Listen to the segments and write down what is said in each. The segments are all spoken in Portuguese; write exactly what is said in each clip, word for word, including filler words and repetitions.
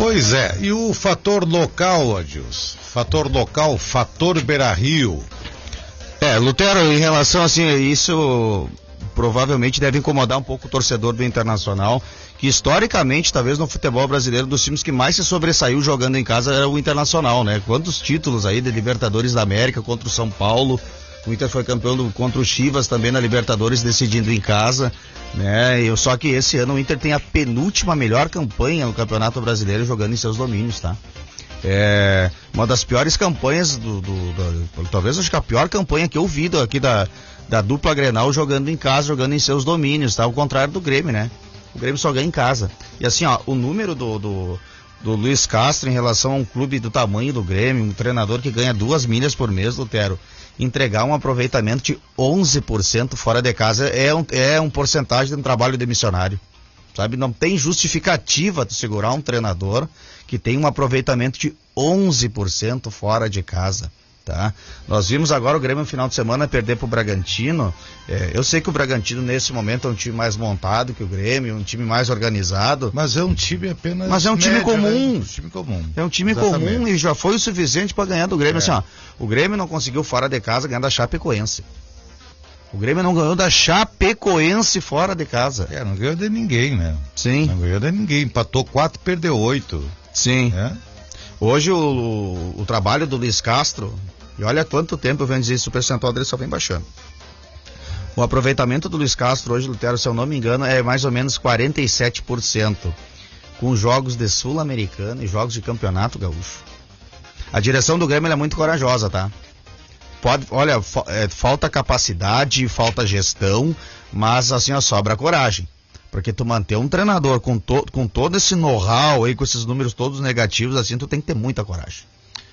Pois é, e o fator local, Adilson? Fator local, fator Beira-Rio. É, Lutero, em relação assim, isso provavelmente deve incomodar um pouco o torcedor do Internacional, que historicamente, talvez no futebol brasileiro, dos times que mais se sobressaiu jogando em casa era o Internacional, né? Quantos títulos aí de Libertadores da América contra o São Paulo, o Inter foi campeão do, contra o Chivas também na Libertadores, decidindo em casa, né? Eu, só que esse ano o Inter tem a penúltima melhor campanha no Campeonato Brasileiro jogando em seus domínios, tá? É uma das piores campanhas do, do, do talvez acho que a pior campanha que eu vi do, aqui da, da dupla Grenal jogando em casa, jogando em seus domínios, tá? Ao contrário do Grêmio, né? O Grêmio só ganha em casa. E assim, ó, o número do, do, do Luiz Castro em relação a um clube do tamanho do Grêmio, um treinador que ganha duas milhas por mês, Lutero, entregar um aproveitamento de onze por cento fora de casa é um, é um porcentagem de um trabalho de missionário. Sabe? Não tem justificativa de segurar um treinador que tem um aproveitamento de onze por cento fora de casa, tá? Nós vimos agora o Grêmio no final de semana perder pro Bragantino. É, eu sei que o Bragantino nesse momento é um time mais montado que o Grêmio, um time mais organizado. Mas é um time apenas Mas é um time médio, comum. Né? Um time comum. É um time Exatamente. comum e já foi o suficiente para ganhar do Grêmio. É. Assim, ó, o Grêmio não conseguiu fora de casa ganhar da Chapecoense. O Grêmio não ganhou da Chapecoense fora de casa. É, não ganhou de ninguém, né? Sim. Não ganhou de ninguém. Empatou quatro, perdeu oito. Sim. É? Hoje o, o, o trabalho do Luiz Castro, e olha quanto tempo eu venho dizer isso, o percentual dele só vem baixando. O aproveitamento do Luiz Castro hoje, Lutero, se eu não me engano, é mais ou menos quarenta e sete por cento. Com jogos de Sul-Americana e jogos de Campeonato Gaúcho. A direção do Grêmio é muito corajosa, tá? Pode, olha, fa- é, falta capacidade, falta gestão, mas assim, ó, sobra coragem. Porque tu manter um treinador com, to, com todo esse know-how aí, com esses números todos negativos, assim, tu tem que ter muita coragem.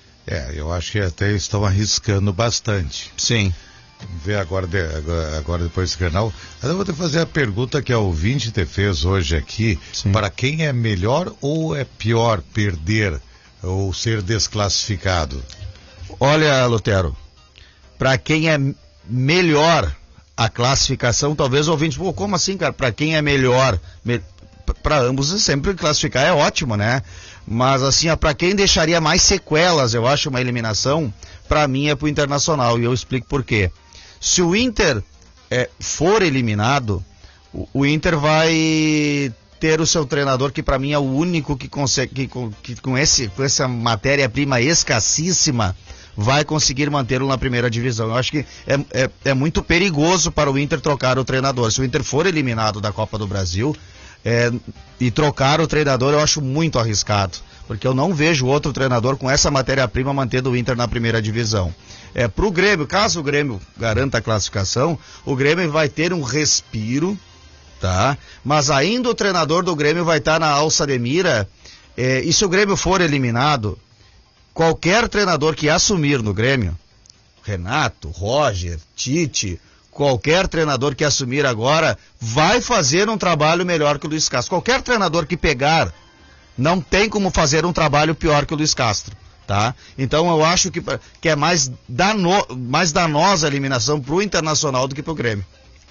É, eu acho que até estão arriscando bastante. Sim. Vamos ver agora, de, agora, agora depois desse Grenal. Mas eu vou ter que fazer a pergunta que a ouvinte te fez hoje aqui. Sim. Para quem é melhor ou é pior perder ou ser desclassificado? Olha, Lutero, para quem é melhor a classificação, talvez o ouvinte, pô, como assim, cara? Para quem é melhor, me... para ambos sempre classificar é ótimo, né? Mas assim, para quem deixaria mais sequelas, eu acho, uma eliminação, para mim é pro Internacional, e eu explico por quê. Se o Inter é, for eliminado, o, o Inter vai ter o seu treinador, que para mim é o único que consegue, que, que com, esse, com essa matéria-prima escassíssima, vai conseguir mantê-lo na primeira divisão. Eu acho que é, é, é muito perigoso para o Inter trocar o treinador. Se o Inter for eliminado da Copa do Brasil é, e trocar o treinador, eu acho muito arriscado, porque eu não vejo outro treinador com essa matéria-prima mantendo o Inter na primeira divisão. É, para o Grêmio, caso o Grêmio garanta a classificação, o Grêmio vai ter um respiro, tá? Mas ainda o treinador do Grêmio vai estar na alça de mira, é, e se o Grêmio for eliminado, qualquer treinador que assumir no Grêmio, Renato, Roger, Tite, qualquer treinador que assumir agora, vai fazer um trabalho melhor que o Luiz Castro. Qualquer treinador que pegar, não tem como fazer um trabalho pior que o Luiz Castro, tá? Então eu acho que, que é mais, dano, mais danosa a eliminação pro Internacional do que pro Grêmio.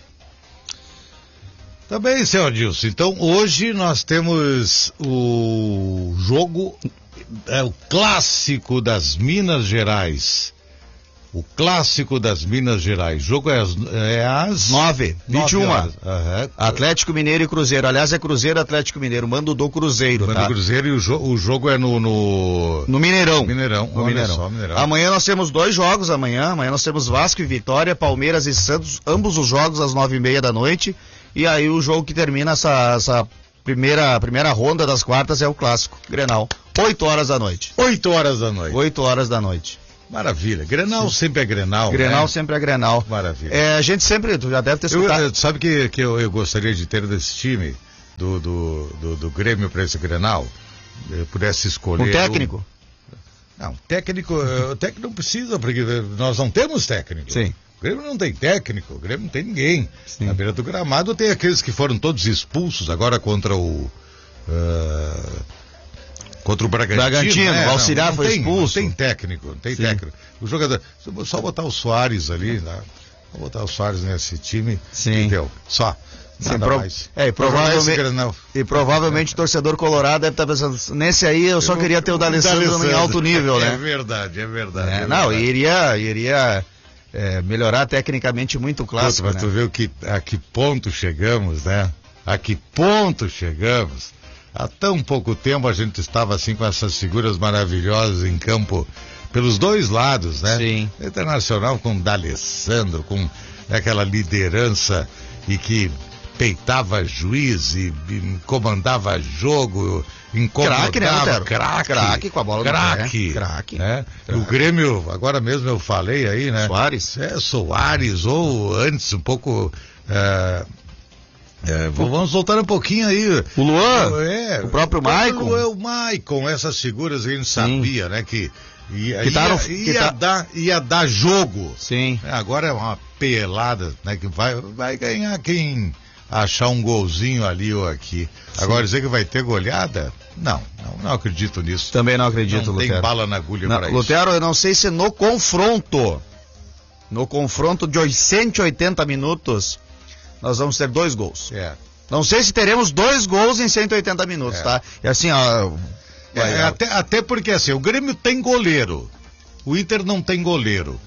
Tá bem, senhor Adilson. Então hoje nós temos o jogo... É o clássico das Minas Gerais. O clássico das Minas Gerais. O jogo é às, é às nove, vinte e uma. Uhum. Atlético Mineiro e Cruzeiro. Aliás, é Cruzeiro Atlético Mineiro. Mando do Cruzeiro, Mando tá? do Cruzeiro e o, jo- o jogo é no, no... No Mineirão. Mineirão. No Mineirão. Só, Mineirão. Amanhã nós temos dois jogos amanhã. Amanhã nós temos Vasco e Vitória, Palmeiras e Santos. Ambos os jogos às nove e meia da noite. E aí o jogo que termina essa... essa... Primeira, primeira ronda das quartas é o clássico, Grenal. Oito horas da noite. Oito horas da noite. Oito horas da noite. Maravilha. Grenal Sim. sempre é Grenal, Grenal né? sempre é Grenal. Maravilha. É, a gente sempre, tu já deve ter escutado. Eu, sabe que, que eu, eu gostaria de ter desse time, do, do, do, do Grêmio para esse Grenal? Eu pudesse escolher... Um técnico? Um... Não, técnico, o técnico não precisa, porque nós não temos técnico. Sim. O Grêmio não tem técnico, o Grêmio não tem ninguém. Sim. Na beira do gramado tem aqueles que foram todos expulsos agora contra o... Uh, contra o Bragantino. Bragantino, né? o auxiliar não, não foi tem, expulso. Não tem técnico, não tem Sim. técnico. O jogador, só botar o Soares ali, né? Só botar o Soares nesse time, Sim. entendeu? Só. Sim, pro... é, e provavelmente, e provavelmente o torcedor colorado deve estar pensando, nesse aí eu só eu, queria ter o D'Alessandro em alto nível, né? É verdade, é verdade. É, é não, verdade. iria, iria é, melhorar tecnicamente muito o clássico, Mas né? tu viu que, a que ponto chegamos, né? A que ponto chegamos? Há tão pouco tempo a gente estava assim com essas figuras maravilhosas em campo, pelos dois lados, né? Sim. Internacional com D'Alessandro, com aquela liderança e que peitava juiz e, e comandava jogo, incomodava, craque, né, craque, craque com a bola craque, no pé, craque, né? craque. O Grêmio, agora mesmo eu falei aí, né? Soares, é Soares ou antes um pouco, é, é, vamos voltar um pouquinho aí. O Luan, é, o próprio Maicon, o Luan, o Maicon, essas figuras a gente sabia, Sim. né? Que ia, que tá no, ia, que ia tá... dar, ia dar jogo. Sim. Agora é uma pelada, né? Que vai, vai ganhar quem achar um golzinho ali ou aqui. Sim. Agora dizer que vai ter goleada? Não, não, não acredito nisso. Também não acredito, não Lutero. Tem bala na agulha para isso. Lutero, eu não sei se no confronto, no confronto de cento e oitenta minutos, nós vamos ter dois gols. É. Não sei se teremos dois gols em cento e oitenta minutos, é. tá? E assim, ó... É, é, até, até porque assim, o Grêmio tem goleiro, o Inter não tem goleiro.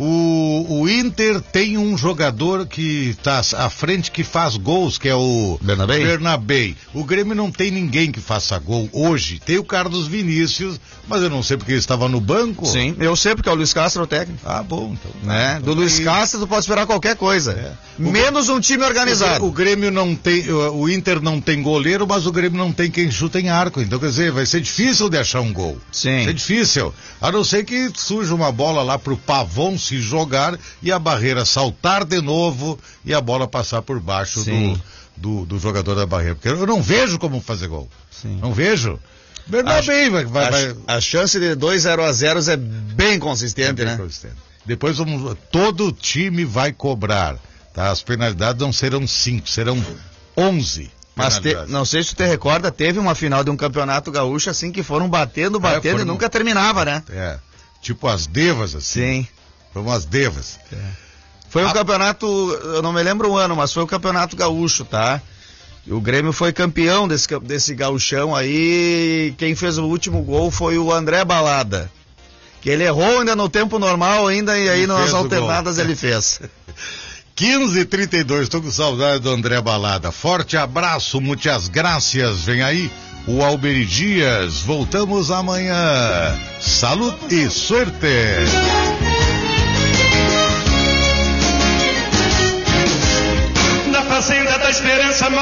O, o Inter tem um jogador que está à frente que faz gols, que é o Bernabé. Bernabé. O Grêmio não tem ninguém que faça gol hoje. Tem o Carlos Vinícius, mas eu não sei porque ele estava no banco. Sim, eu sei porque é o Luiz Castro o técnico. Ah, bom. Então, né? então, Do Luiz aí... Castro tu pode esperar qualquer coisa. É. Menos um time organizado. O, o Grêmio não tem, o, o Inter não tem goleiro, mas o Grêmio não tem quem chuta em arco. Então, quer dizer, vai ser difícil de achar um gol. Sim. É difícil. A não ser que surja uma bola lá pro Pavon se jogar e a barreira saltar de novo e a bola passar por baixo do, do, do jogador da barreira. Porque eu não vejo como fazer gol. Sim. Não vejo. Bernabé vai, vai, vai... A, a chance de dois zero a zero é bem consistente, é bem né? Consistente. Depois vamos, todo time vai cobrar. Tá? As penalidades não serão cinco, serão onze. Mas te, não sei se tu te recorda, teve uma final de um campeonato gaúcho assim que foram batendo, batendo é, foram, e nunca terminava, né? É. Tipo as devas, assim. Sim. Foram as devas. É. Foi um a... campeonato, eu não me lembro o ano, mas foi o campeonato gaúcho, tá? O Grêmio foi campeão desse, desse gauchão aí, quem fez o último gol foi o André Balada. Que ele errou ainda no tempo normal ainda e aí ele nas alternadas ele fez. quinze e trinta e dois, estou com saudade do André Balada. Forte abraço, muitas graças. Vem aí o Alberi Dias. Voltamos amanhã. Saúde e suerte. Na fazenda da esperança